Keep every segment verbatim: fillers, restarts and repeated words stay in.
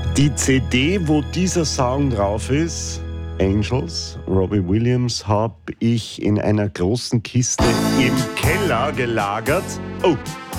Die C D, wo dieser Song drauf ist, Angels, Robbie Williams, habe ich in einer großen Kiste im Keller gelagert. Oh,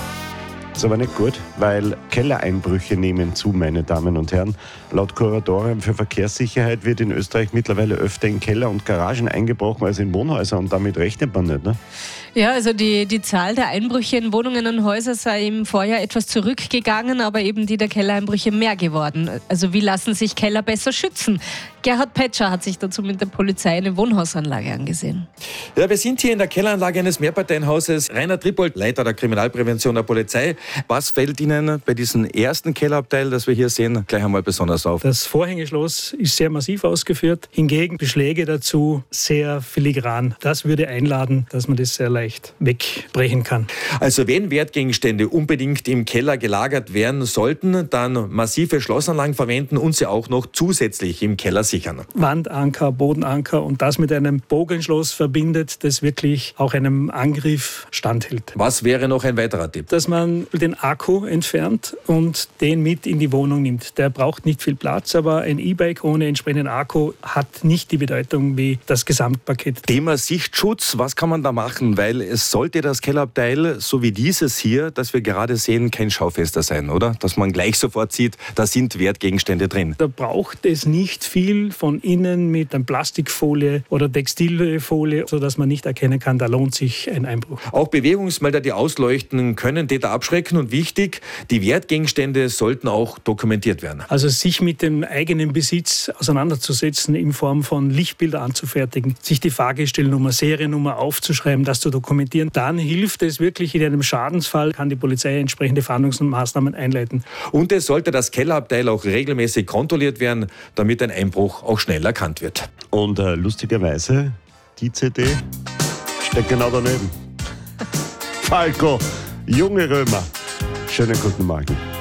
ist aber nicht gut, weil Kellereinbrüche nehmen zu, meine Damen und Herren. Laut Kuratorium für Verkehrssicherheit wird in Österreich mittlerweile öfter in Keller und Garagen eingebrochen als in Wohnhäuser und damit rechnet man nicht, ne? Ja, also die, die Zahl der Einbrüche in Wohnungen und Häuser sei im Vorjahr etwas zurückgegangen, aber eben die der Kellereinbrüche mehr geworden. Also wie lassen sich Keller besser schützen? Gerhard Petscher hat sich dazu mit der Polizei eine Wohnhausanlage angesehen. Ja, wir sind hier in der Kelleranlage eines Mehrparteienhauses. Rainer Trippold, Leiter der Kriminalprävention der Polizei. Was fällt Ihnen bei diesem ersten Kellerabteil, das wir hier sehen, gleich einmal besonders auf? Das Vorhängeschloss ist sehr massiv ausgeführt, hingegen Beschläge dazu sehr filigran. Das würde einladen, dass man das sehr leicht wegbrechen kann. Also wenn Wertgegenstände unbedingt im Keller gelagert werden sollten, dann massive Schlossanlagen verwenden und sie auch noch zusätzlich im Keller sichern. Wandanker, Bodenanker und das mit einem Bogenschloss verbindet, das wirklich auch einem Angriff standhält. Was wäre noch ein weiterer Tipp? Dass man den Akku entfernt und den mit in die Wohnung nimmt. Der braucht nicht viel Platz, aber ein E-Bike ohne entsprechenden Akku hat nicht die Bedeutung wie das Gesamtpaket. Thema Sichtschutz, was kann man da machen? Weil es sollte das Kellerabteil, so wie dieses hier, das wir gerade sehen, kein Schaufenster sein, oder? Dass man gleich sofort sieht, da sind Wertgegenstände drin. Da braucht es nicht viel von innen mit einer Plastikfolie oder Textilfolie, sodass man nicht erkennen kann, da lohnt sich ein Einbruch. Auch Bewegungsmelder, die ausleuchten, können Täter abschrecken und wichtig, die Wertgegenstände sollten auch dokumentiert werden. Also sich mit dem eigenen Besitz auseinanderzusetzen in Form von Lichtbilder anzufertigen, sich die Fahrgestellnummer, Seriennummer aufzuschreiben, das zu dokumentieren, dann hilft es wirklich in einem Schadensfall, kann die Polizei entsprechende Fahndungsmaßnahmen einleiten. Und es sollte das Kellerabteil auch regelmäßig kontrolliert werden, damit ein Einbruch auch schnell erkannt wird. Und äh, lustigerweise, die C D steckt genau daneben. Falco, junge Römer. Schönen guten Morgen.